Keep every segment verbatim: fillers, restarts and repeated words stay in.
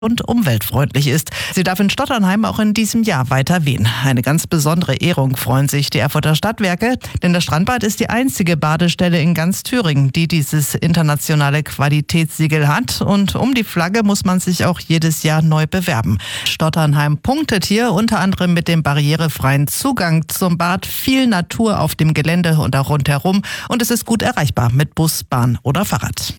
und umweltfreundlich ist. Sie darf in Stotternheim auch in diesem Jahr weiter wehen. Eine ganz besondere Ehrung freuen sich die Erfurter Stadtwerke, denn das Strandbad ist die einzige Badestelle in ganz Thüringen, die dieses internationale Qualitätssiegel hat. Und um die Flagge muss man sich auch jedes Jahr neu bewerben. Stotternheim punktet hier unter anderem mit dem barrierefreien Zugang zum Bad, viel Natur auf dem Gelände und auch rundherum, und es ist gut erreichbar mit Bus, Bahn oder Fahrrad.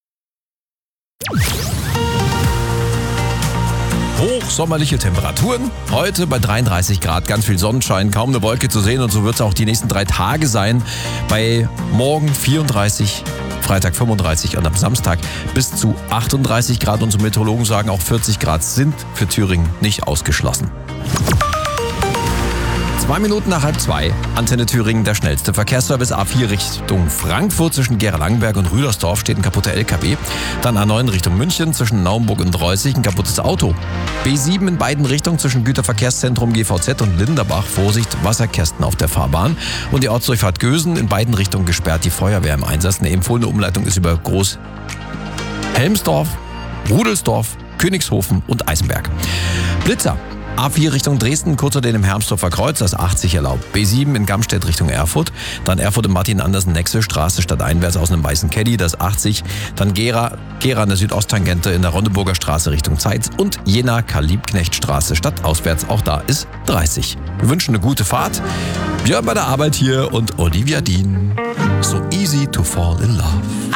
Hochsommerliche Temperaturen. Heute bei dreiunddreißig Grad, ganz viel Sonnenschein, kaum eine Wolke zu sehen, und so wird es auch die nächsten drei Tage sein. Bei morgen vierunddreißig, Freitag fünfunddreißig und am Samstag bis zu achtunddreißig Grad. Unsere Meteorologen sagen, auch vierzig Grad sind für Thüringen nicht ausgeschlossen. Zwei Minuten nach halb zwei, Antenne Thüringen, der schnellste Verkehrsservice. A vier Richtung Frankfurt zwischen Gera-Langenberg und Rüdersdorf steht ein kaputter L K W. Dann A neun Richtung München zwischen Naumburg und Reußig ein kaputtes Auto. B sieben in beiden Richtungen zwischen Güterverkehrszentrum G V Z und Linderbach. Vorsicht, Wasserkästen auf der Fahrbahn. Und die Ortsdurchfahrt Gösen in beiden Richtungen gesperrt, die Feuerwehr im Einsatz. Eine empfohlene Umleitung ist über Groß-Helmsdorf, Rudelsdorf, Königshofen und Eisenberg. Blitzer. A vier Richtung Dresden, kurz unter dem Hermsdorfer Kreuz, das achtzig erlaubt. B sieben in Gamstedt Richtung Erfurt. Dann Erfurt im Martin-Andersen-Nexe-Straße stadteinwärts aus einem weißen Caddy, das achtzig. Dann Gera, Gera an der Südosttangente in der Rondeburger Straße Richtung Zeitz. Und Jena-Karl-Liebknecht-Straße stadtauswärts, auch da ist dreißig. Wir wünschen eine gute Fahrt. Björn bei der Arbeit hier und Olivia Dean. So easy to fall in love.